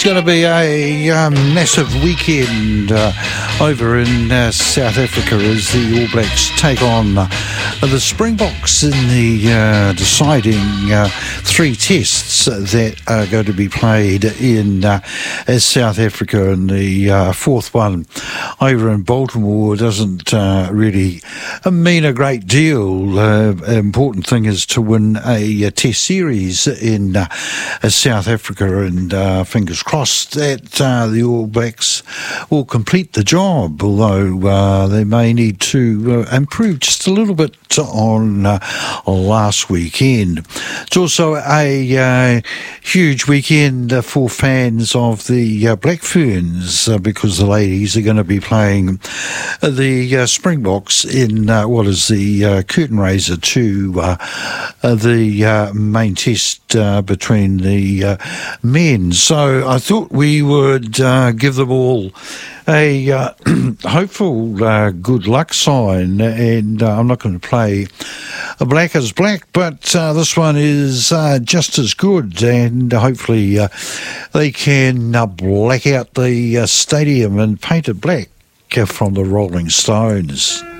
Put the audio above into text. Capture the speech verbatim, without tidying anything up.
going to be a um, massive weekend uh, over in uh, South Africa as the All Blacks take on uh, the Springboks in the uh, deciding uh, three tests that are going to be played in uh, South Africa. And the uh, fourth one over in Baltimore doesn't uh, really mean a great deal. Uh, important thing is to win a, a test series in uh, South Africa, and uh, fingers crossed that uh, the All Blacks will complete the job, although uh, they may need to uh, improve just a little bit on uh, last weekend. It's also a uh, huge weekend uh, for fans of the uh, Black Ferns uh, because the ladies are going to be playing uh, the uh, Springboks in uh, what is the uh, curtain raiser to uh, uh, the uh, main test uh, between the uh, men. So I thought we would uh, give them all a uh, hopeful uh, good luck sign, and uh, I'm not going to play a black as black, but uh, this one is uh, just as good, and hopefully uh, they can uh, black out the uh, stadium and paint it black uh, from the Rolling Stones.